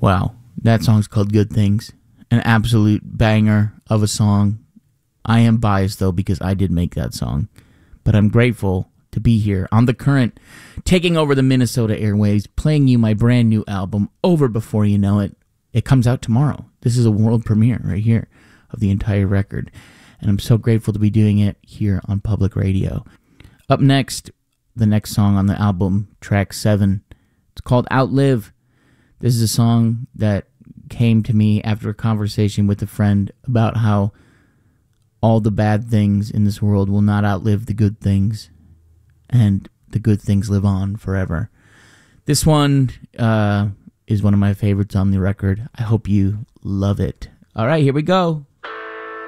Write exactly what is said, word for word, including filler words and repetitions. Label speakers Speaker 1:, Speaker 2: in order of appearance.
Speaker 1: Wow, that song's called Good Things. An absolute banger of a song. I am biased, though, because I did make that song. But I'm grateful to be here on The Current, taking over the Minnesota airwaves, playing you my brand new album, Over Before You Know It. It comes out tomorrow. This is a world premiere right here of the entire record. And I'm so grateful to be doing it here on public radio. Up next, the next song on the album, track seven. It's called Outlive. This is a song that came to me after a conversation with a friend about how all the bad things in this world will not outlive the good things, and the good things live on forever. This one uh, is one of my favorites on the record. I hope you love it. All right, here we go.